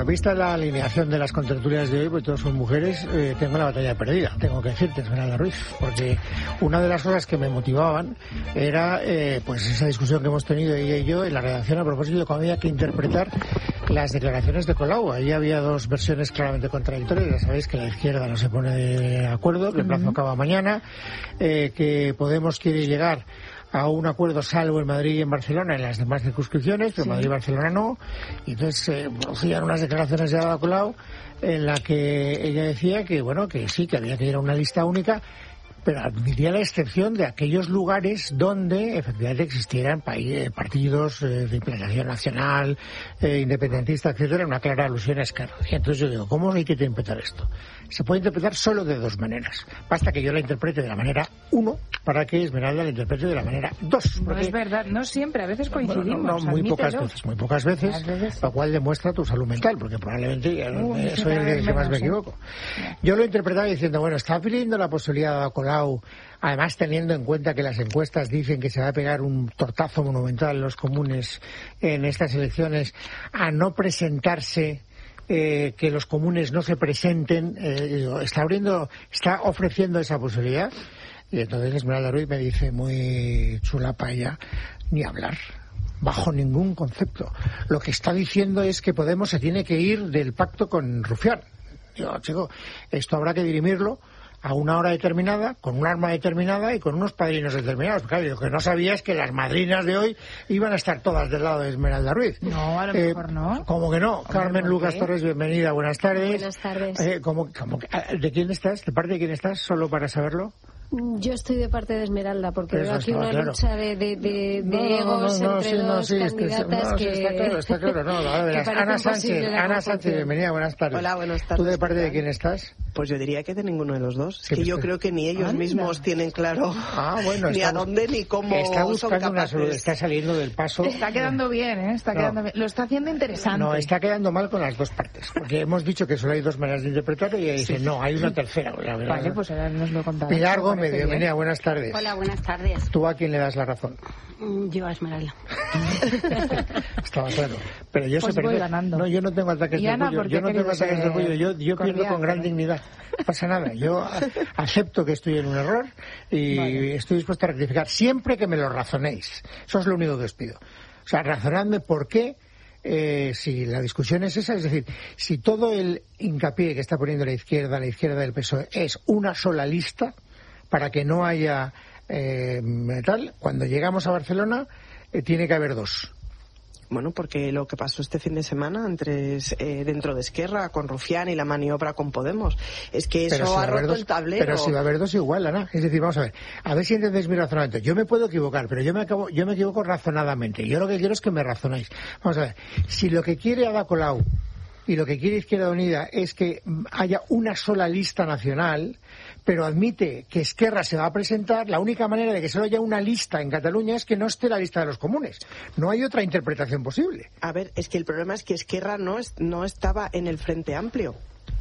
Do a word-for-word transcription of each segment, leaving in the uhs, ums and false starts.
vista la alineación de las contertulias de hoy, pues todas son mujeres, eh, tengo la batalla perdida, tengo que decirte, Esmeralda Ruiz, porque una de las cosas que me motivaban era eh, pues esa discusión que hemos tenido ella y yo en la redacción a propósito de cómo había que interpretar las declaraciones de Colau. Ahí había dos versiones claramente contradictorias. Ya sabéis que la izquierda no se pone de acuerdo, que el plazo acaba mañana, eh, que Podemos quiere llegar a un acuerdo salvo en Madrid y en Barcelona en las demás circunscripciones, pero sí. Madrid y Barcelona no. Y entonces eh, producían unas declaraciones de Ada Colau en la que ella decía que, bueno, que sí, que había que ir a una lista única, pero admitía la excepción de aquellos lugares donde efectivamente existieran países, partidos eh, de implantación nacional, eh, independentista, etcétera, una clara alusión a Esquerra. Y entonces yo digo, ¿cómo hay que interpretar esto? Se puede interpretar solo de dos maneras. Basta que yo la interprete de la manera uno para que Esmeralda la interprete de la manera dos. No es verdad, no siempre, a veces coincidimos. Bueno, no, no, muy pocas veces, muy pocas veces, veces, lo cual demuestra tu salud mental, porque probablemente uh, eh, soy el día que más me equivoco. Yo lo he interpretado diciendo, bueno, está pidiendo la posibilidad de Colau, además teniendo en cuenta que las encuestas dicen que se va a pegar un tortazo monumental en los comunes en estas elecciones, a no presentarse, eh, que los comunes no se presenten, eh, está abriendo, está ofreciendo esa posibilidad. Y entonces Esmeralda Ruiz me dice muy chula para ella, ni hablar, bajo ningún concepto. Lo que está diciendo es que Podemos se tiene que ir del pacto con Rufián. Digo, chico, esto habrá que dirimirlo a una hora determinada, con un arma determinada y con unos padrinos determinados. Claro, lo que no sabía es que las madrinas de hoy iban a estar todas del lado de Esmeralda Ruiz. No, a lo eh, mejor no. ¿Cómo que no? Carmen Lucas Torres, bienvenida, buenas tardes. Buenas tardes. Eh, ¿cómo, cómo, ¿De quién estás? ¿De parte de quién estás? Solo para saberlo. Yo estoy de parte de Esmeralda, porque veo aquí una claro. lucha de, de, de, de no, egos no, no, entre sí, no, dos sí, candidatas no, sí, que... está claro, está claro. No, a ver, Ana Sánchez, Ana Sánchez, bienvenida, buenas tardes. Hola, buenas tardes. ¿Tú de parte de quién estás? Pues yo diría que de ninguno de los dos. Es que yo usted? creo que ni ellos Anda. mismos tienen claro ah, bueno, ni a dónde ni cómo está son buscando capaces. Una, está saliendo del paso. Está quedando bien, ¿eh? Está no. quedando bien. Lo está haciendo interesante. No, está quedando mal con las dos partes. Porque hemos dicho que solo hay dos maneras de interpretarlo y ella dice, sí. no, hay una tercera. La verdad. Vale, pues ahora nos lo contamos. Pilar Gómez, bienvenida, buenas tardes. Hola, buenas tardes. ¿Tú a quién le das la razón? Yo a Esmeralda. Estaba claro. Pero yo pues se voy ganando. No, yo no tengo ataques de orgullo. Yo no tengo ataques de orgullo. Yo, yo pierdo con gran dignidad. No pasa nada. Yo acepto que estoy en un error y vale. estoy dispuesto a rectificar siempre que me lo razonéis. Eso es lo único que os pido. O sea, razonadme por qué, eh, si la discusión es esa, es decir, si todo el hincapié que está poniendo la izquierda, la izquierda del P S O E, es una sola lista para que no haya eh, tal, cuando llegamos a Barcelona eh, tiene que haber dos. Bueno, porque lo que pasó este fin de semana entre eh, dentro de Esquerra con Rufián y la maniobra con Podemos es que eso si ha roto dos, el tablero. Pero si va a haber dos igual, Ana. Es decir, vamos a ver, a ver si entendéis mi razonamiento. Yo me puedo equivocar, pero yo me acabo, yo me equivoco razonadamente. Yo lo que quiero es que me razonéis. Vamos a ver, si lo que quiere Ada Colau y lo que quiere Izquierda Unida es que haya una sola lista nacional, pero admite que Esquerra se va a presentar, la única manera de que solo haya una lista en Cataluña es que no esté la lista de los comunes. No hay otra interpretación posible. A ver, es que el problema es que Esquerra no, es, no estaba en el Frente Amplio.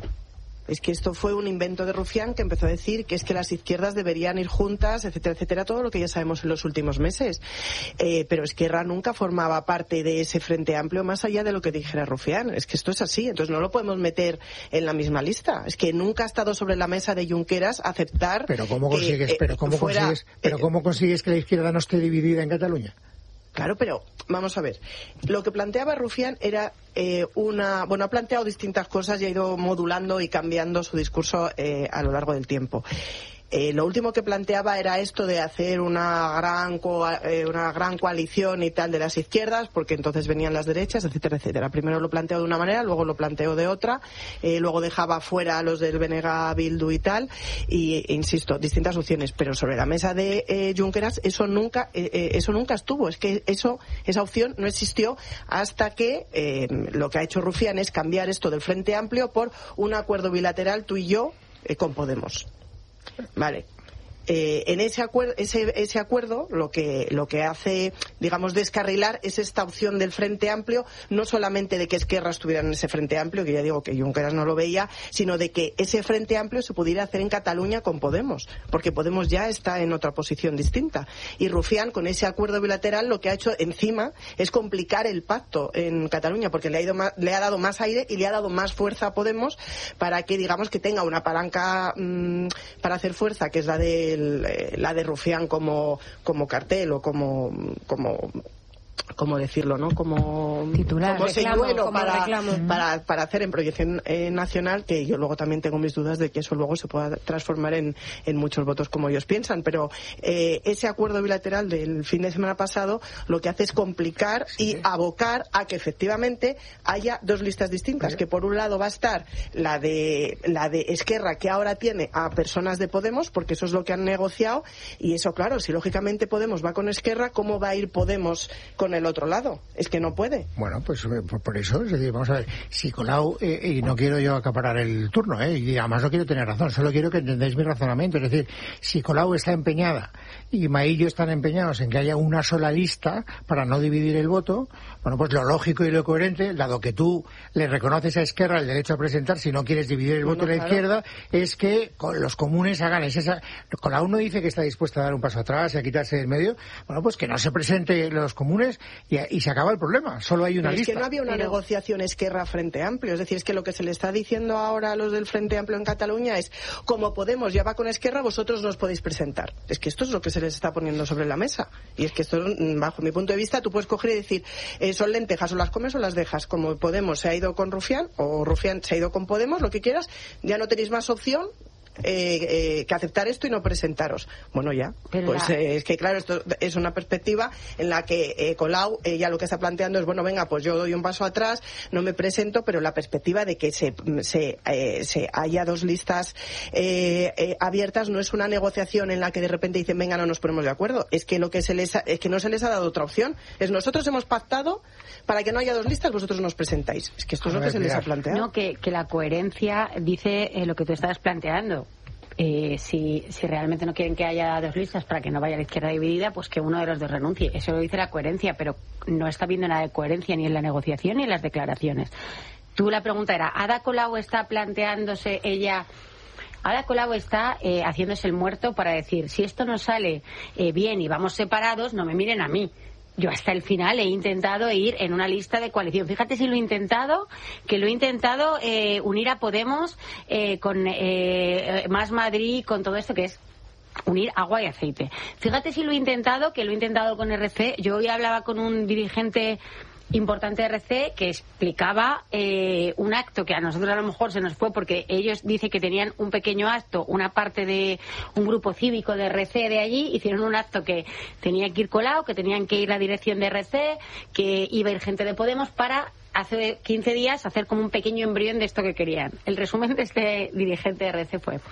Es que esto fue un invento de Rufián que empezó a decir que es que las izquierdas deberían ir juntas, etcétera, etcétera, todo lo que ya sabemos en los últimos meses. Eh, pero Esquerra nunca formaba parte de ese Frente Amplio más allá de lo que dijera Rufián. Es que esto es así, entonces no lo podemos meter en la misma lista. Es que nunca ha estado sobre la mesa de Junqueras aceptar pero cómo que consigues, eh, pero cómo fuera, consigues, pero eh, cómo consigues que la izquierda no esté dividida en Cataluña. Claro, pero vamos a ver. Lo que planteaba Rufián era eh, una... Bueno, ha planteado distintas cosas y ha ido modulando y cambiando su discurso eh, a lo largo del tiempo. Eh, lo último que planteaba era esto de hacer una gran co eh, una gran coalición y tal de las izquierdas, porque entonces venían las derechas, etcétera, etcétera. Primero lo planteó de una manera, luego lo planteó de otra, eh, luego dejaba fuera a los del B N G, Bildu y tal, y e, insisto, distintas opciones, pero sobre la mesa de eh, Junqueras eso nunca eh, eh, eso nunca estuvo, es que eso esa opción no existió hasta que eh, lo que ha hecho Rufián es cambiar esto del Frente Amplio por un acuerdo bilateral tú y yo eh, con Podemos. Vale. Eh, en ese acuerdo, ese, ese acuerdo lo que, lo que hace, digamos, descarrilar es esta opción del Frente Amplio, no solamente de que Esquerra estuviera en ese Frente Amplio, que ya digo que Junqueras no lo veía, sino de que ese Frente Amplio se pudiera hacer en Cataluña con Podemos, porque Podemos ya está en otra posición distinta. Y Rufián, con ese acuerdo bilateral, lo que ha hecho encima es complicar el pacto en Cataluña, porque le ha, ido más, le ha dado más aire y le ha dado más fuerza a Podemos para que, digamos, que tenga una palanca mmm, para hacer fuerza, que es la de el, eh, la de Rufián como, como cartel o como, como ¿cómo decirlo, no? Como titular, como reclamo, señuelo como para, reclamo. para, para hacer en proyección eh, nacional, que yo luego también tengo mis dudas de que eso luego se pueda transformar en, en muchos votos como ellos piensan, pero eh, ese acuerdo bilateral del fin de semana pasado lo que hace es complicar sí. y abocar a que efectivamente haya dos listas distintas, sí. que por un lado va a estar la de la de Esquerra, que ahora tiene a personas de Podemos, porque eso es lo que han negociado, y eso, claro, si lógicamente Podemos va con Esquerra, ¿cómo va a ir Podemos con el otro lado? Es que no puede. Bueno, pues por eso, es decir, vamos a ver, si Colau, eh, y no quiero yo acaparar el turno, eh, y además no quiero tener razón, solo quiero que entendáis mi razonamiento, es decir, si Colau está empeñada y Maillo están empeñados en que haya una sola lista para no dividir el voto, bueno, pues lo lógico y lo coherente, dado que tú le reconoces a Esquerra el derecho a presentar si no quieres dividir el voto bueno, de la claro. izquierda, es que los comunes hagan esa... Colau no dice que está dispuesta a dar un paso atrás y a quitarse del medio, bueno, pues que no se presente los comunes y, y se acaba el problema, solo hay una Pero lista. Es que no había una Pero... negociación Esquerra-Frente Amplio, es decir, es que lo que se le está diciendo ahora a los del Frente Amplio en Cataluña es, como Podemos ya va con Esquerra, vosotros no os podéis presentar. Es que esto es lo que se les está poniendo sobre la mesa. Y es que esto, bajo mi punto de vista, tú puedes coger y decir, eh, son lentejas, o las comes o las dejas. Como Podemos se ha ido con Rufián, o Rufián se ha ido con Podemos, lo que quieras, ya no tenéis más opción Eh, eh, que aceptar esto y no presentaros. Bueno, ya. Pero pues la... eh, es que, claro, esto es una perspectiva en la que eh, Colau eh, ya lo que está planteando es, bueno, venga, pues yo doy un paso atrás, no me presento, pero la perspectiva de que se, se, eh, se haya dos listas eh, eh, abiertas no es una negociación en la que de repente dicen, venga, no nos ponemos de acuerdo. Es que lo que se les ha, es que no se les ha dado otra opción. Es nosotros hemos pactado para que no haya dos listas, vosotros nos presentáis. Es que esto es lo que se les ha planteado. No, que, que la coherencia dice eh, lo que tú estabas planteando. Eh, si, si realmente no quieren que haya dos listas para que no vaya la izquierda dividida, pues que uno de los dos renuncie. Eso lo dice la coherencia, pero no está viendo nada de coherencia ni en la negociación ni en las declaraciones. Tú, la pregunta era, ¿Ada Colau está planteándose ella... Ada Colau está eh, haciéndose el muerto para decir, si esto no sale eh, bien y vamos separados, no me miren a mí. Yo hasta el final he intentado ir en una lista de coalición. Fíjate si lo he intentado, que lo he intentado eh, unir a Podemos eh, con eh, Más Madrid, con todo esto que es unir agua y aceite. Fíjate si lo he intentado, que lo he intentado con R C. Yo hoy hablaba con un dirigente importante de R C que explicaba eh, un acto que a nosotros a lo mejor se nos fue porque ellos dicen que tenían un pequeño acto, una parte de un grupo cívico de R C de allí, hicieron un acto que tenía que ir Colau, que tenían que ir la dirección de R C, que iba a ir gente de Podemos para hace quince días hacer como un pequeño embrión de esto que querían. El resumen de este dirigente de R C fue: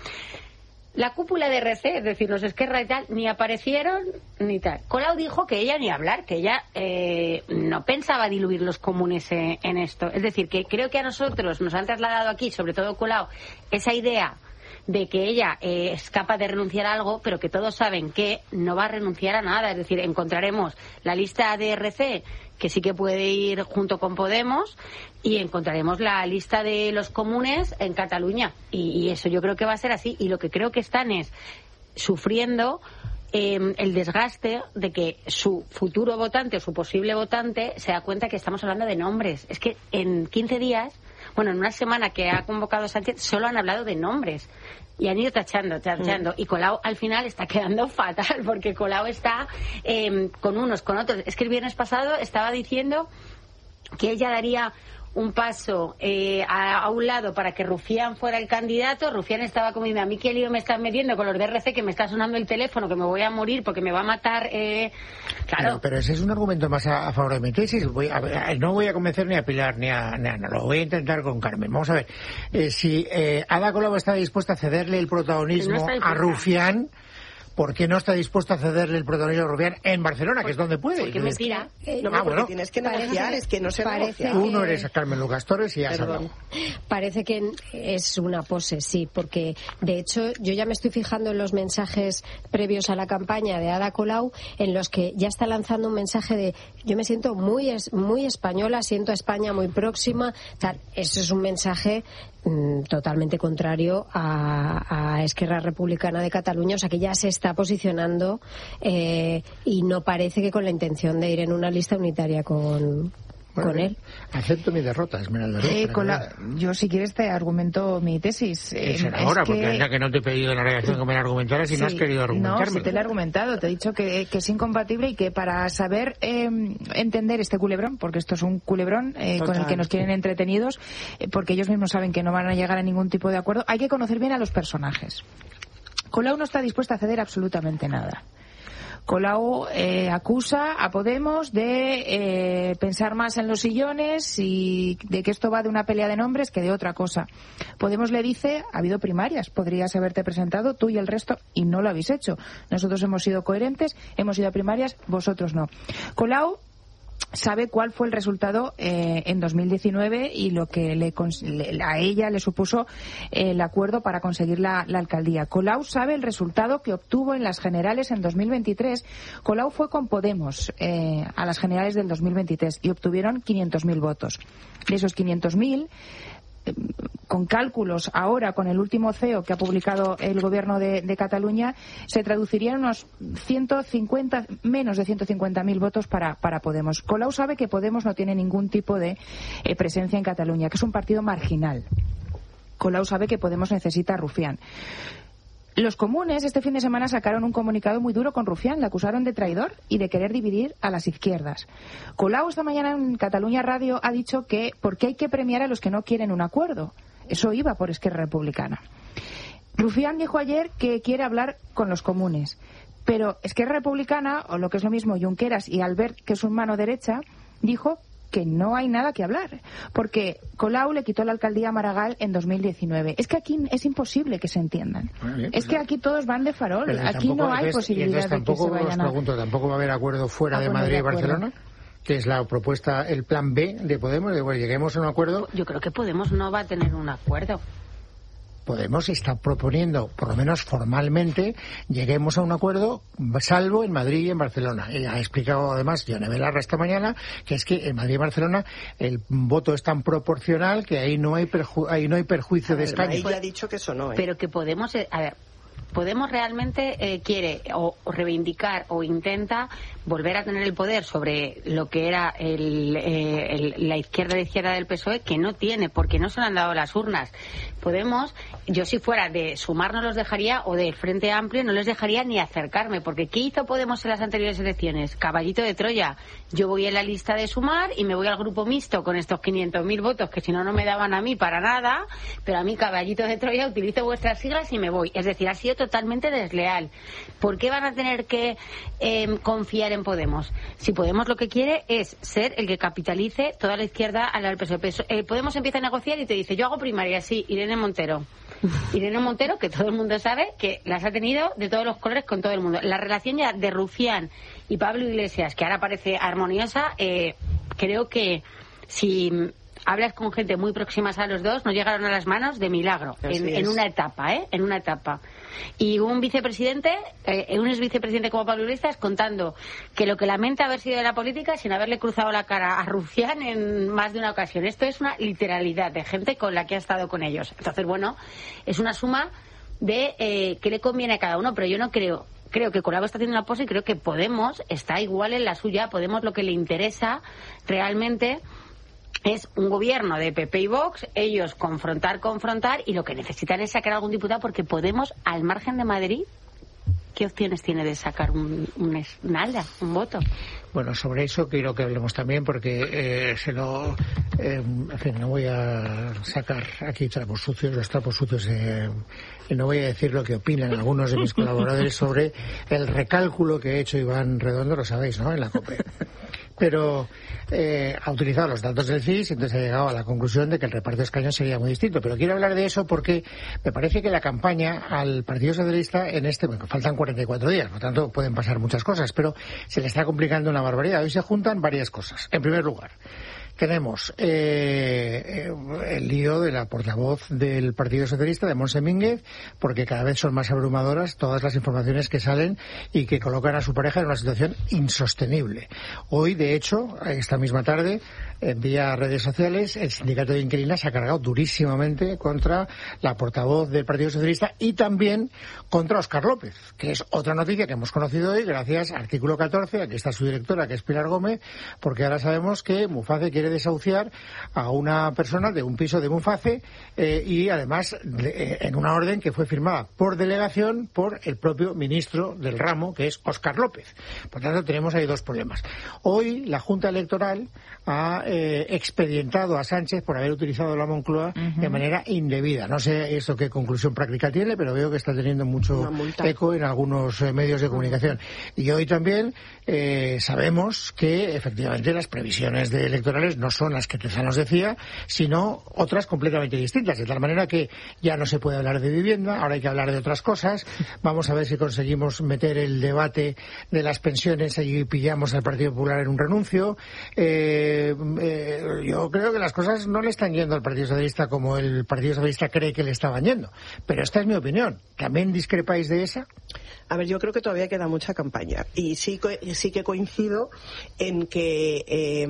la cúpula de R C, es decir, los Esquerra y tal, ni aparecieron ni tal. Colau dijo que ella ni hablar, que ella eh, no pensaba diluir los comunes eh, en esto. Es decir, que creo que a nosotros nos han trasladado aquí, sobre todo Colau, esa idea de que ella eh, es capaz de renunciar a algo, pero que todos saben que no va a renunciar a nada. Es decir, encontraremos la lista de R C, que sí que puede ir junto con Podemos, y encontraremos la lista de los comunes en Cataluña. Y, y eso yo creo que va a ser así. Y lo que creo que están es sufriendo eh, el desgaste de que su futuro votante o su posible votante se da cuenta que estamos hablando de nombres. Es que en quince días, bueno, en una semana que ha convocado Sánchez, solo han hablado de nombres. Y han ido tachando, tachando. Mm. Y Colau al final está quedando fatal, porque Colau está eh, con unos, con otros. Es que el viernes pasado estaba diciendo que ella daría un paso eh, a, a un lado para que Rufián fuera el candidato. Rufián estaba como diciendo, a mí qué lío me estás metiendo con los de R C, que me está sonando el teléfono, que me voy a morir porque me va a matar. Eh... Claro. Pero, pero ese es un argumento más a, a favor de mi tesis. Voy a, a, no voy a convencer ni a Pilar ni a, ni a no, lo voy a intentar con Carmen. Vamos a ver. Eh, si eh, Ada Colau está dispuesta a cederle el protagonismo no a Rufián, ¿por qué no está dispuesto a cederle el protagonismo a Rufián en Barcelona, que es donde puede? Porque es mentira. Eh, no, ah, porque bueno. tienes que negociar, parece, es que no se negocia. Tú no eres Carmen Lucas Torres y ya has hablado. Parece que es una pose, sí, porque de hecho yo ya me estoy fijando en los mensajes previos a la campaña de Ada Colau, en los que ya está lanzando un mensaje de yo me siento muy, muy española, siento a España muy próxima, tal. Eso es un mensaje mmm, totalmente contrario a, a Esquerra Republicana de Cataluña, o sea que ya se está posicionando eh, y no parece que con la intención de ir en una lista unitaria con... Bueno, con él. Acepto mi derrota, Esmeralda. Eh, con la, yo, si quieres, te argumento mi tesis. Eh, es ahora, que... porque ya que no te he pedido en la redacción que me la argumentaras y sí, no has querido argumentarme. No, sí te lo he argumentado. Te he dicho que, que es incompatible y que para saber eh, entender este culebrón, porque esto es un culebrón eh, con el que nos quieren entretenidos, eh, porque ellos mismos saben que no van a llegar a ningún tipo de acuerdo, hay que conocer bien a los personajes. Colau no está dispuesta a ceder absolutamente nada. Colau eh, acusa a Podemos de eh, pensar más en los sillones y de que esto va de una pelea de nombres que de otra cosa. Podemos le dice, ha habido primarias, podrías haberte presentado tú y el resto y no lo habéis hecho. Nosotros hemos sido coherentes, hemos ido a primarias, vosotros no. Colau sabe cuál fue el resultado eh, en dos mil diecinueve y lo que le, le, a ella le supuso eh, el acuerdo para conseguir la, la alcaldía. Colau sabe el resultado que obtuvo en las generales en dos mil veintitrés. Colau fue con Podemos eh, a las generales del dos mil veintitrés y obtuvieron quinientos mil votos. De esos quinientos mil, con cálculos ahora con el último C E O que ha publicado el gobierno de, de Cataluña, se traducirían unos ciento cincuenta, menos de ciento cincuenta mil votos para, para Podemos. Colau sabe que Podemos no tiene ningún tipo de eh, presencia en Cataluña, que es un partido marginal. Colau sabe que Podemos necesita a Rufián. Los comunes este fin de semana sacaron un comunicado muy duro con Rufián, le acusaron de traidor y de querer dividir a las izquierdas. Colau esta mañana en Cataluña Radio ha dicho que porque hay que premiar a los que no quieren un acuerdo. Eso iba por Esquerra Republicana. Rufián dijo ayer que quiere hablar con los comunes, pero Esquerra Republicana, o lo que es lo mismo Junqueras y Albert, que es su mano derecha, dijo que no hay nada que hablar, porque Colau le quitó la alcaldía a Maragall en dos mil diecinueve. Es que aquí es imposible que se entiendan. Bien, pues es que aquí todos van de farol. Aquí no hay posibilidad de que se vayan a... Pregunto, ¿tampoco va a haber acuerdo fuera de Madrid y Barcelona? Que es la propuesta, el plan B de Podemos, de bueno, lleguemos a un acuerdo. Yo creo que Podemos no va a tener un acuerdo. Podemos está proponiendo, por lo menos formalmente, lleguemos a un acuerdo, salvo en Madrid y en Barcelona. Y ha explicado además Yone Belarra esta mañana que es que en Madrid y Barcelona el voto es tan proporcional que ahí no hay perju- ahí no hay perjuicio de escaños. Ahí ya ha dicho que eso no, ¿eh? Pero que Podemos, a ver, Podemos realmente eh, quiere o, o reivindicar o intenta volver a tener el poder sobre lo que era el, eh, el, la izquierda de izquierda del P S O E, que no tiene, porque no se le han dado las urnas. Podemos, yo si fuera de Sumar no los dejaría, o del Frente Amplio no les dejaría ni acercarme, porque ¿qué hizo Podemos en las anteriores elecciones? Caballito de Troya. Yo voy en la lista de Sumar y me voy al grupo mixto con estos quinientos mil votos que si no no me daban a mí para nada, pero a mí Caballito de Troya utilizo vuestras siglas y me voy. Es decir, ha sido totalmente desleal. ¿Por qué van a tener que eh, confiar en Podemos? Si Podemos lo que quiere es ser el que capitalice toda la izquierda a la del P S O E. Eh, Podemos empieza a negociar y te dice, yo hago primaria, sí, Irene Montero. Irene Montero, que todo el mundo sabe que las ha tenido de todos los colores con todo el mundo. La relación ya de Rufián y Pablo Iglesias, que ahora parece armoniosa, eh, creo que si hablas con gente muy próximas a los dos, no llegaron a las manos de milagro, en, en una etapa, ¿eh? En una etapa. Y un vicepresidente, eh, un ex vicepresidente como Pablo Iglesias, contando que lo que lamenta haber sido de la política sin haberle cruzado la cara a Rufián en más de una ocasión. Esto es una literalidad de gente con la que ha estado con ellos. Entonces, bueno, es una suma de eh, qué le conviene a cada uno, pero yo no creo... Creo que Colau está haciendo una pose y creo que Podemos está igual en la suya. Podemos lo que le interesa realmente es un gobierno de P P y Vox, ellos confrontar, confrontar, y lo que necesitan es sacar algún diputado, porque Podemos, al margen de Madrid, ¿qué opciones tiene de sacar un, un nada, un voto? Bueno, sobre eso quiero que hablemos también, porque eh, se lo... Eh, en fin, no voy a sacar aquí trapos sucios, los trapos sucios, eh, y no voy a decir lo que opinan algunos de mis colaboradores sobre el recálculo que ha hecho Iván Redondo, lo sabéis, ¿no?, en la COPE. pero eh, ha utilizado los datos del C I S y entonces ha llegado a la conclusión de que el reparto de escaños sería muy distinto. Pero quiero hablar de eso porque me parece que la campaña al Partido Socialista en este, bueno, faltan cuarenta y cuatro días, por lo tanto pueden pasar muchas cosas, pero se le está complicando una barbaridad. Hoy se juntan varias cosas. En primer lugar, tenemos eh, el lío de la portavoz del Partido Socialista, de Montse Mínguez, porque cada vez son más abrumadoras todas las informaciones que salen y que colocan a su pareja en una situación insostenible. Hoy, de hecho, esta misma tarde, en vía redes sociales, el sindicato de inquilinas se ha cargado durísimamente contra la portavoz del Partido Socialista y también contra Óscar López, que es otra noticia que hemos conocido hoy gracias a Artículo catorce, aquí está su directora, que es Pilar Gómez, porque ahora sabemos que Muface quiere desahuciar a una persona de un piso de Muface eh, y además de, eh, en una orden que fue firmada por delegación por el propio ministro del ramo, que es Óscar López. Por tanto, tenemos ahí dos problemas. Hoy la Junta Electoral ha eh, expedientado a Sánchez por haber utilizado la Moncloa uh-huh. de manera indebida. No sé eso qué conclusión práctica tiene, pero veo que está teniendo mucho eco en algunos eh, medios de comunicación. Y hoy también eh, sabemos que efectivamente las previsiones de electorales no son las que Teza nos decía, sino otras completamente distintas, de tal manera que ya no se puede hablar de vivienda, ahora hay que hablar de otras cosas. Vamos a ver si conseguimos meter el debate de las pensiones y pillamos al Partido Popular en un renuncio. Eh, eh, yo creo que las cosas no le están yendo al Partido Socialista como el Partido Socialista cree que le estaban yendo, pero esta es mi opinión. ¿También discrepáis de esa? A ver, yo creo que todavía queda mucha campaña y sí, sí que coincido en que eh,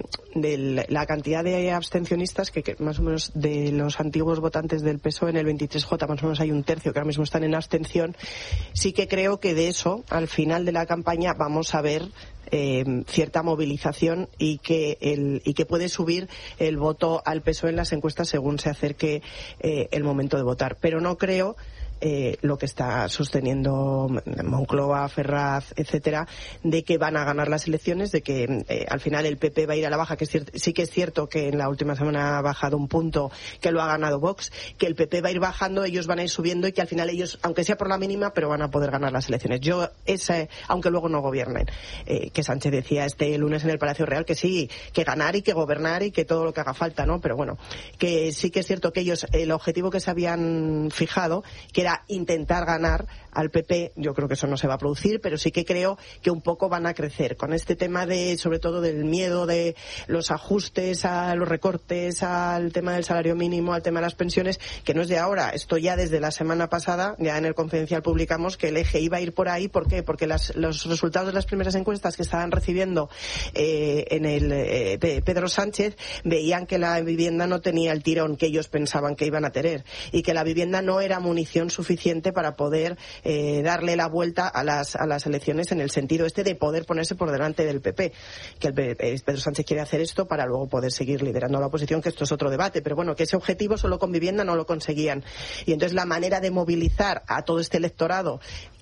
de la cantidad de abstencionistas, que, que más o menos de los antiguos votantes del P S O E en el veintitrés J más o menos hay un tercio que ahora mismo están en abstención, sí que creo que de eso al final de la campaña vamos a ver Eh, cierta movilización y que el, y que puede subir el voto al P S O E en las encuestas según se acerque eh, el momento de votar. Pero no creo eh, lo que está sosteniendo Moncloa, Ferraz, etcétera, de que van a ganar las elecciones, de que eh, al final el P P va a ir a la baja, que es cierto, sí que es cierto que en la última semana ha bajado un punto, que lo ha ganado Vox, que el P P va a ir bajando, ellos van a ir subiendo y que al final ellos, aunque sea por la mínima, pero van a poder ganar las elecciones. Yo, esa, aunque luego no gobiernen, eh, que Sánchez decía este lunes en el Palacio Real que sí, que ganar y que gobernar y que todo lo que haga falta, ¿no? Pero bueno, que sí que es cierto que ellos, el objetivo que se habían fijado, que era intentar ganar al P P, yo creo que eso no se va a producir, pero sí que creo que un poco van a crecer con este tema de, sobre todo del miedo de los ajustes a los recortes, al tema del salario mínimo, al tema de las pensiones, que no es de ahora, esto ya desde la semana pasada, ya en el Confidencial publicamos que el eje iba a ir por ahí. ¿Por qué? Porque las, los resultados de las primeras encuestas que estaban recibiendo eh, en el eh, Pedro Sánchez veían que la vivienda no tenía el tirón que ellos pensaban que iban a tener y que la vivienda no era munición suficiente para poder eh, darle la vuelta a las a las elecciones en el sentido este de poder ponerse por delante del P P, que el Pedro Sánchez quiere hacer esto para luego poder seguir liderando la oposición, que esto es otro debate, pero bueno, que ese objetivo solo con vivienda no lo conseguían. Y entonces la manera de movilizar a todo este electorado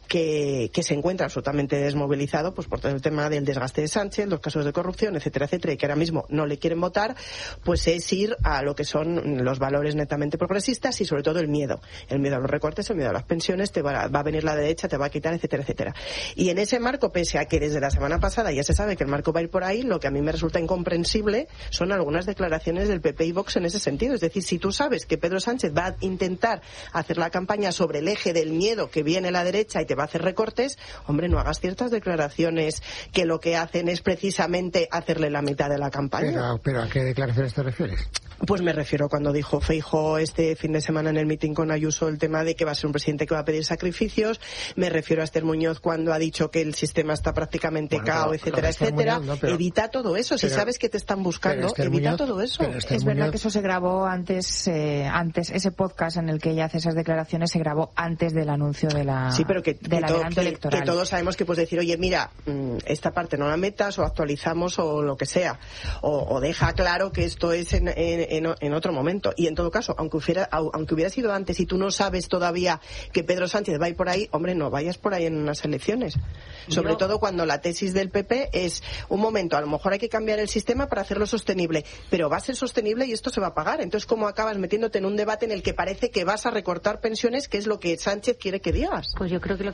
Que, que se encuentra absolutamente desmovilizado pues por todo el tema del desgaste de Sánchez, los casos de corrupción, etcétera, etcétera, y que ahora mismo no le quieren votar, pues es ir a lo que son los valores netamente progresistas y sobre todo el miedo. El miedo a los recortes, el miedo a las pensiones, te va, va a venir la derecha, te va a quitar, etcétera, etcétera. Y en ese marco, pese a que desde la semana pasada ya se sabe que el marco va a ir por ahí, lo que a mí me resulta incomprensible son algunas declaraciones del P P y Vox en ese sentido. Es decir, si tú sabes que Pedro Sánchez va a intentar hacer la campaña sobre el eje del miedo que viene la derecha y te va a hacer recortes, hombre, no hagas ciertas declaraciones que lo que hacen es precisamente hacerle la mitad de la campaña. Pero, pero ¿a qué declaraciones te refieres? Pues me refiero cuando dijo Feijóo este fin de semana en el mitin con Ayuso el tema de que va a ser un presidente que va a pedir sacrificios, me refiero a Esther Muñoz cuando ha dicho que el sistema está prácticamente bueno, cao, pero, etcétera, pero etcétera. Muñoz, no, pero, evita todo eso, si pero, sabes que te están buscando, evita Muñoz, todo eso. Es Muñoz, verdad que eso se grabó antes, eh, antes ese podcast en el que ella hace esas declaraciones se grabó antes del anuncio de la Sí, pero que, de que, la todo, que, que todos sabemos que puedes decir, oye, mira, esta parte no la metas o actualizamos o lo que sea, o, o deja claro que esto es en, en, en, en otro momento. Y en todo caso, aunque hubiera, aunque hubiera sido antes y tú no sabes todavía que Pedro Sánchez va a ir por ahí, hombre, no vayas por ahí en unas elecciones. Sobre Yo... todo cuando la tesis del P P es, un momento, a lo mejor hay que cambiar el sistema para hacerlo sostenible, pero va a ser sostenible y esto se va a pagar. Entonces, ¿cómo acabas metiéndote en un debate en el que parece que vas a recortar pensiones, que es lo que Sánchez quiere que digas? Pues yo creo que lo que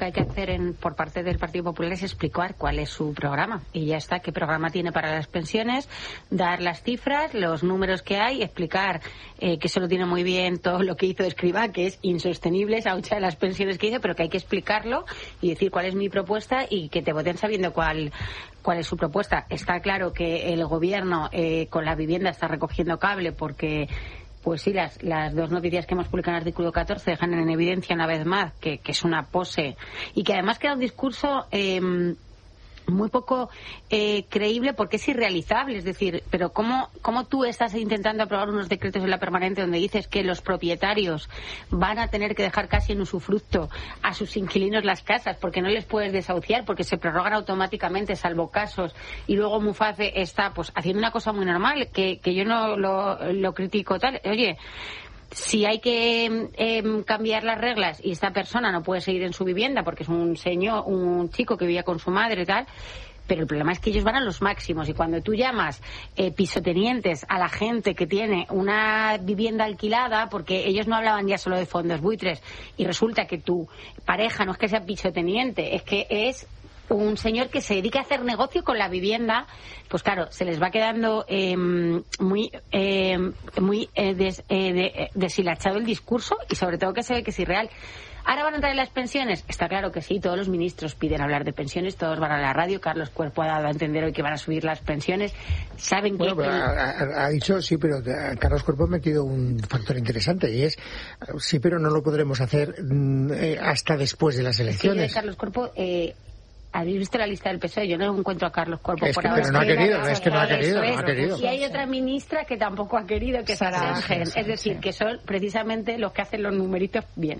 que hay que hacer en, por parte del Partido Popular es explicar cuál es su programa. Y ya está, qué programa tiene para las pensiones, dar las cifras, los números que hay, explicar eh, que eso lo tiene muy bien todo lo que hizo Escrivá, que es insostenible esa hucha de las pensiones que hizo, pero que hay que explicarlo y decir cuál es mi propuesta y que te voten sabiendo cuál cuál es su propuesta. Está claro que el gobierno eh, con la vivienda está recogiendo cable porque pues sí, las, las dos noticias que hemos publicado en el artículo catorce dejan en evidencia una vez más que, que es una pose y que además queda un discurso eh, muy poco eh, creíble porque es irrealizable. Es decir, pero ¿cómo, ¿cómo tú estás intentando aprobar unos decretos en la permanente donde dices que los propietarios van a tener que dejar casi en usufructo a sus inquilinos las casas porque no les puedes desahuciar, porque se prorrogan automáticamente salvo casos, y luego Muface está pues haciendo una cosa muy normal que, que yo no lo, lo critico tal? Oye, si hay que eh, cambiar las reglas y esta persona no puede seguir en su vivienda porque es un señor, un chico que vivía con su madre y tal, pero el problema es que ellos van a los máximos y cuando tú llamas eh, pisotenientes a la gente que tiene una vivienda alquilada, porque ellos no hablaban ya solo de fondos buitres, y resulta que tu pareja no es que sea pisoteniente, es que es un señor que se dedica a hacer negocio con la vivienda, pues claro, se les va quedando eh, muy eh, muy eh, des, eh, de, deshilachado el discurso y sobre todo que se ve que es irreal. ¿Ahora van a entrar en las pensiones? Está claro que sí, todos los ministros piden hablar de pensiones, todos van a la radio. Carlos Cuerpo ha dado a entender hoy que van a subir las pensiones. Saben bueno, que... Pero ha, ha dicho, sí, pero Carlos Cuerpo ha metido un factor interesante y es, sí, pero no lo podremos hacer eh, hasta después de las elecciones. Sí, Carlos Cuerpo... Eh, ¿Habéis visto la lista del P S O E? Yo no encuentro a Carlos Cuerpo es por que, ahora. Pero no ha querido, no es que no ha querido, no ha querido. Y hay otra ministra que tampoco ha querido, que es Sara Ángel. Es decir, sí, que son precisamente los que hacen los numeritos bien.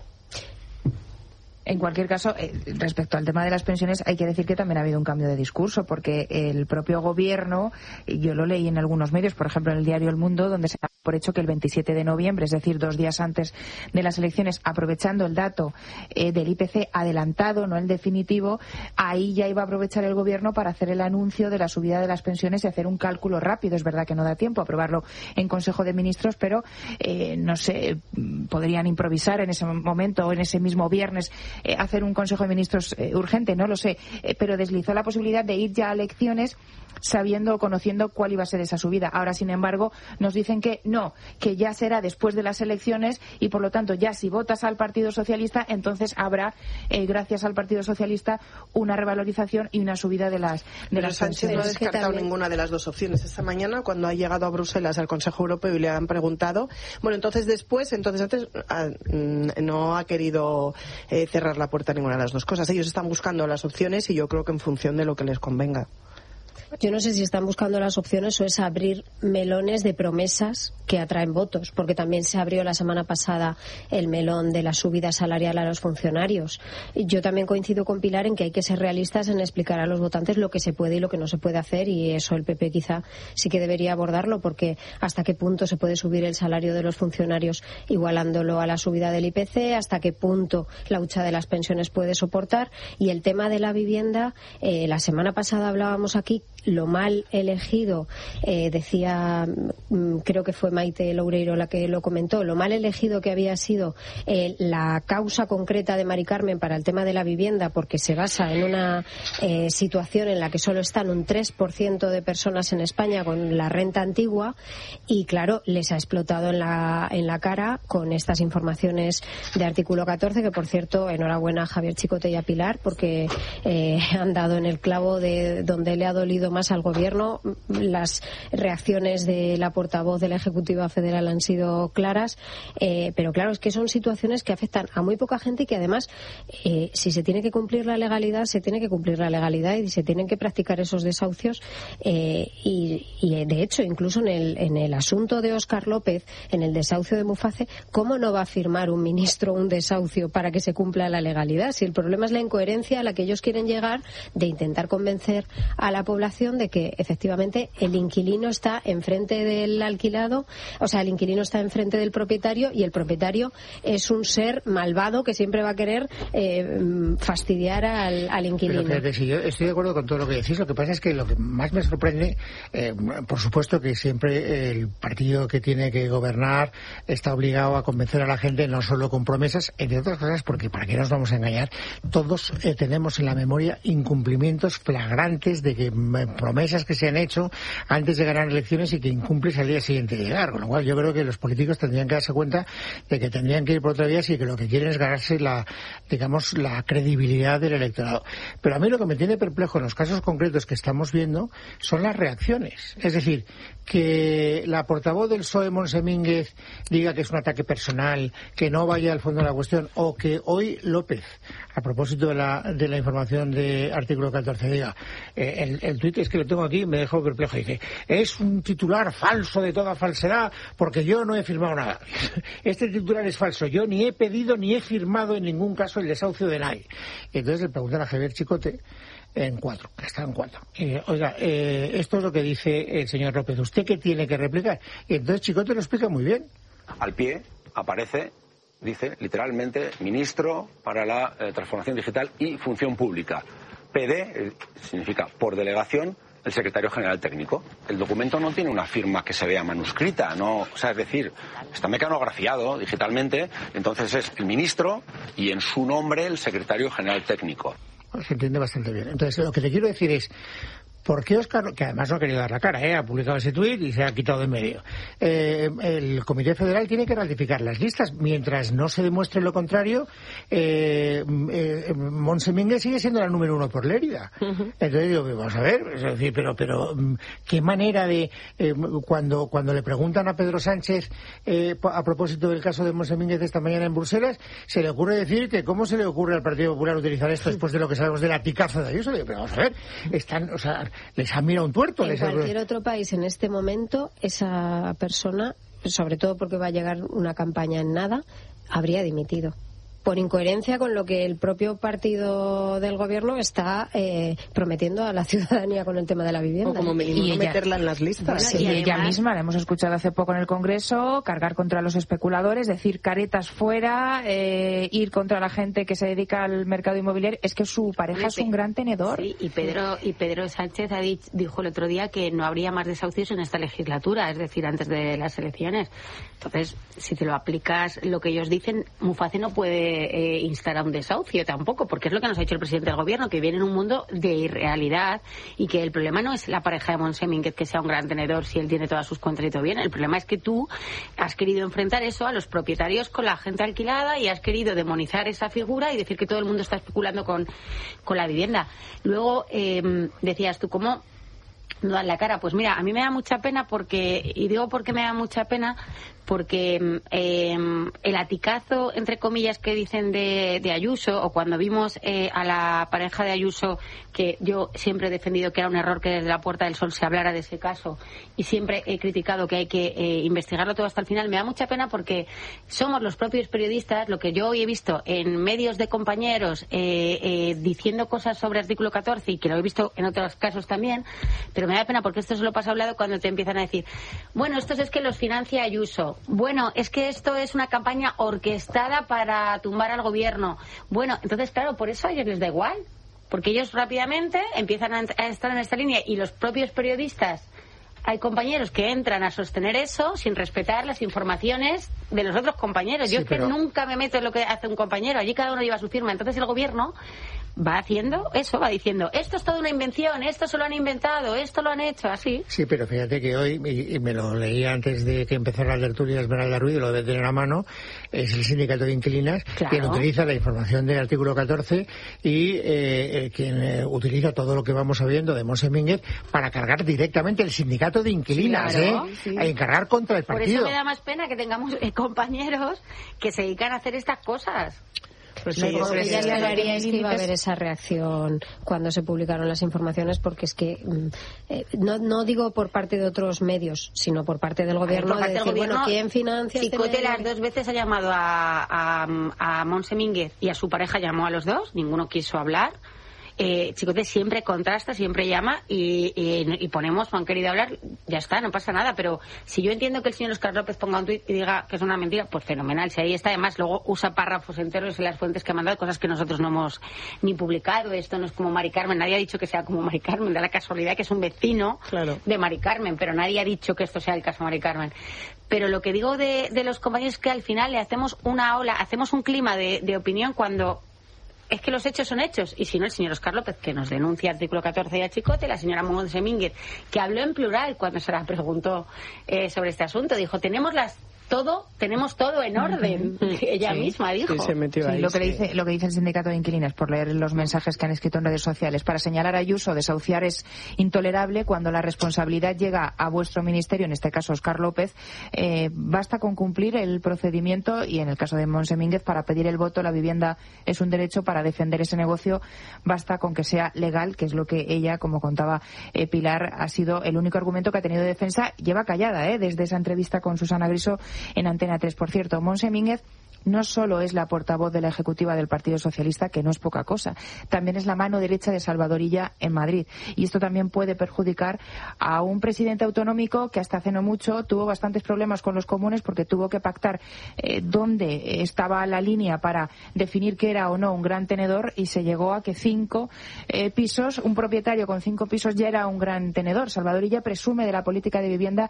En cualquier caso, eh, respecto al tema de las pensiones, hay que decir que también ha habido un cambio de discurso, porque el propio gobierno, yo lo leí en algunos medios, por ejemplo en el diario El Mundo, donde se da por hecho que el veintisiete de noviembre, es decir, dos días antes de las elecciones, aprovechando el dato eh, del I P C adelantado, no el definitivo, ahí ya iba a aprovechar el gobierno para hacer el anuncio de la subida de las pensiones y hacer un cálculo rápido. Es verdad que no da tiempo a aprobarlo en Consejo de Ministros, pero eh, no sé, podrían improvisar en ese momento o en ese mismo viernes Eh, hacer un Consejo de Ministros eh, urgente, no lo sé, eh, pero deslizó la posibilidad de ir ya a elecciones sabiendo o conociendo cuál iba a ser esa subida. Ahora, sin embargo, nos dicen que no, que ya será después de las elecciones y, por lo tanto, ya si votas al Partido Socialista, entonces habrá, eh, gracias al Partido Socialista, una revalorización y una subida de las de Pero las Sánchez no ha descartado ninguna de las dos opciones. Esta mañana, cuando ha llegado a Bruselas al Consejo Europeo y le han preguntado, bueno, entonces después, entonces antes, ah, no ha querido eh, cerrar la puerta a ninguna de las dos cosas. Ellos están buscando las opciones y yo creo que en función de lo que les convenga. Yo no sé si están buscando las opciones o es abrir melones de promesas que atraen votos, porque también se abrió la semana pasada el melón de la subida salarial a los funcionarios. Yo también coincido con Pilar en que hay que ser realistas en explicar a los votantes lo que se puede y lo que no se puede hacer, y eso el P P quizá sí que debería abordarlo, porque hasta qué punto se puede subir el salario de los funcionarios igualándolo a la subida del I P C, hasta qué punto la hucha de las pensiones puede soportar. Y el tema de la vivienda, eh, la semana pasada hablábamos aquí lo mal elegido, eh, decía, creo que fue Maite Loureiro la que lo comentó, lo mal elegido que había sido eh, la causa concreta de Mari Carmen para el tema de la vivienda, porque se basa en una eh, situación en la que solo están un tres por ciento de personas en España con la renta antigua, y claro, les ha explotado en la, en la cara con estas informaciones de artículo catorce, que por cierto, enhorabuena a Javier Chicote y a Pilar, porque eh, han dado en el clavo de donde le ha dolido más al gobierno. Las reacciones de la portavoz de la Ejecutiva Federal han sido claras, eh, pero claro, es que son situaciones que afectan a muy poca gente y que además, eh, si se tiene que cumplir la legalidad, se tiene que cumplir la legalidad y se tienen que practicar esos desahucios, eh, y, y de hecho, incluso en el, en el asunto de Óscar López, en el desahucio de Muface, ¿cómo no va a firmar un ministro un desahucio para que se cumpla la legalidad? Si el problema es la incoherencia a la que ellos quieren llegar de intentar convencer a la población población de que efectivamente el inquilino está enfrente del alquilado, o sea, el inquilino está enfrente del propietario y el propietario es un ser malvado que siempre va a querer eh, fastidiar al, al inquilino. Pero fíjate, si yo estoy de acuerdo con todo lo que decís, lo que pasa es que lo que más me sorprende, eh, por supuesto que siempre el partido que tiene que gobernar está obligado a convencer a la gente, no solo con promesas, entre otras cosas, porque para qué nos vamos a engañar, todos eh, tenemos en la memoria incumplimientos flagrantes de que eh, promesas que se han hecho antes de ganar elecciones y que incumples al día siguiente de llegar, con lo cual yo creo que los políticos tendrían que darse cuenta de que tendrían que ir por otra vía y que lo que quieren es ganarse la, digamos, la credibilidad del electorado. Pero a mí lo que me tiene perplejo en los casos concretos que estamos viendo son las reacciones. Es decir, que la portavoz del P S O E, Montse Mínguez, diga que es un ataque personal, que no vaya al fondo de la cuestión, o que hoy López, a propósito de la, de la información de artículo catorce, diga, eh, el, el tuit es que lo tengo aquí, me dejó perplejo, dice, es un titular falso de toda falsedad, porque yo no he firmado nada. Este titular es falso, yo ni he pedido ni he firmado en ningún caso el desahucio de nadie. Y entonces le preguntan a Javier Chicote, en cuatro, que está en cuatro. Eh, oiga, eh, esto es lo que dice el señor López. ¿Usted qué tiene que replicar? Y entonces Chicote lo explica muy bien. Al pie aparece, dice literalmente, ministro para la eh, transformación digital y función pública. P D eh, significa por delegación el secretario general técnico. El documento no tiene una firma que se vea manuscrita, no, o sea, es decir, está mecanografiado digitalmente, entonces es el ministro y en su nombre el secretario general técnico. Se entiende bastante bien. Entonces, lo que te quiero decir es, ¿por qué Óscar, que además no ha querido dar la cara, ¿eh? Ha publicado ese tuit y se ha quitado de en medio? Eh, el Comité Federal tiene que ratificar las listas. Mientras no se demuestre lo contrario, eh, eh, Montse Mínguez sigue siendo la número uno por Lérida. Uh-huh. Entonces digo, vamos a ver, es decir, pero, pero qué manera de, eh, cuando, cuando le preguntan a Pedro Sánchez eh, a propósito del caso de Montse Mínguez esta mañana en Bruselas, se le ocurre decir que cómo se le ocurre al Partido Popular utilizar esto después de lo que sabemos de la picaza de Ayuso. Digo, pero vamos a ver, están, o sea, les ha mirado un tuerto. En les cualquier ha... otro país en este momento, esa persona, sobre todo porque va a llegar una campaña en nada, habría dimitido. Por incoherencia con lo que el propio partido del gobierno está eh, prometiendo a la ciudadanía con el tema de la vivienda. O como mínimo no meterla en las listas. Bueno, sí, y ella misma, la hemos escuchado hace poco en el Congreso, cargar contra los especuladores, decir caretas fuera, eh, ir contra la gente que se dedica al mercado inmobiliario. Es que su pareja es un gran tenedor. Sí, y Pedro, y Pedro Sánchez ha dicho, dijo el otro día que no habría más desahucios en esta legislatura, es decir, antes de las elecciones. Entonces, si te lo aplicas lo que ellos dicen, muy fácil no puede Eh, instar a un desahucio tampoco, porque es lo que nos ha dicho el presidente del gobierno, que viene en un mundo de irrealidad y que el problema no es la pareja de Montse Mínguez que sea un gran tenedor si él tiene todas sus cuentas y todo bien. El problema es que tú has querido enfrentar eso a los propietarios con la gente alquilada y has querido demonizar esa figura y decir que todo el mundo está especulando con, con la vivienda. Luego eh, decías tú, ¿cómo no dan la cara? Pues mira, a mí me da mucha pena porque, y digo porque me da mucha pena, porque eh, el aticazo, entre comillas, que dicen de, de Ayuso, o cuando vimos eh, a la pareja de Ayuso, que yo siempre he defendido que era un error que desde la Puerta del Sol se hablara de ese caso, y siempre he criticado que hay que eh, investigarlo todo hasta el final, me da mucha pena porque somos los propios periodistas, lo que yo hoy he visto en medios de compañeros eh, eh, diciendo cosas sobre artículo catorce, y que lo he visto en otros casos también, pero me da pena porque esto se lo pasa hablado cuando te empiezan a decir, bueno, esto es que los financia Ayuso. Bueno, es que esto es una campaña orquestada para tumbar al gobierno. Bueno, entonces, claro, por eso a ellos les da igual. Porque ellos rápidamente empiezan a estar en esta línea y los propios periodistas, hay compañeros que entran a sostener eso sin respetar las informaciones de los otros compañeros. Yo sí, es que pero... nunca me meto en lo que hace un compañero. Allí cada uno lleva su firma. Entonces el gobierno va haciendo eso, va diciendo, esto es toda una invención, esto se lo han inventado, esto lo han hecho, así. Sí, pero fíjate que hoy, y, y me lo leí antes de que empezara la tertulia de Esmeralda Ruiz, lo debe tener a mano, es el sindicato de inquilinas, claro, quien utiliza la información del artículo catorce y eh, eh, quien eh, utiliza todo lo que vamos sabiendo de Montse Mínguez para cargar directamente el sindicato de inquilinas, sí, claro, ¿eh? Sí. A encargar contra el partido. Por eso me da más pena que tengamos eh, compañeros que se dedican a hacer estas cosas. Pues sí, no, que ya esperaría es que iba a haber esa reacción cuando se publicaron las informaciones, porque es que eh, no, no digo por parte de otros medios, sino por parte del gobierno, de decir, gobierno, bueno, ¿quién financia? Chicote este las dos veces ha llamado a, a, a Montse Mínguez y a su pareja llamó a los dos, ninguno quiso hablar. eh, Chicote siempre contrasta, siempre llama y, y, y ponemos, no han querido hablar, ya está, no pasa nada. Pero si yo entiendo que el señor Óscar López ponga un tuit y diga que es una mentira, pues fenomenal. Si ahí está, además luego usa párrafos enteros en las fuentes que ha mandado, cosas que nosotros no hemos ni publicado. Esto no es como Mari Carmen, nadie ha dicho que sea como Mari Carmen, da la casualidad que es un vecino claro. de Mari Carmen, pero nadie ha dicho que esto sea el caso Mari Carmen. Pero lo que digo de, de los compañeros es que al final le hacemos una ola, hacemos un clima de, de opinión cuando es que los hechos son hechos. Y si no, el señor Óscar López, que nos denuncia artículo catorce y a Chicote, la señora Monse Mínguez, que habló en plural cuando se la preguntó eh, sobre este asunto, dijo, tenemos las todo, tenemos todo en orden. Uh-huh. Ella sí, misma dijo. Sí, se metió sí, ahí, lo, que sí. dice, lo que dice el sindicato de inquilinas, por leer los mensajes que han escrito en redes sociales, para señalar a Ayuso, desahuciar es intolerable cuando la responsabilidad llega a vuestro ministerio, en este caso Óscar López, eh, basta con cumplir el procedimiento y en el caso de Monse Mínguez, para pedir el voto, la vivienda es un derecho, para defender ese negocio basta con que sea legal, que es lo que ella, como contaba eh, Pilar, ha sido el único argumento que ha tenido de defensa. Lleva callada, eh, desde esa entrevista con Susana Griso en Antena tres. Por cierto, Monse Mínguez no solo es la portavoz de la ejecutiva del Partido Socialista, que no es poca cosa, también es la mano derecha de Salvador Illa en Madrid. Y esto también puede perjudicar a un presidente autonómico que hasta hace no mucho tuvo bastantes problemas con los comunes porque tuvo que pactar eh, dónde estaba la línea para definir qué era o no un gran tenedor, y se llegó a que cinco eh, pisos, un propietario con cinco pisos ya era un gran tenedor. Salvador Illa presume de la política de vivienda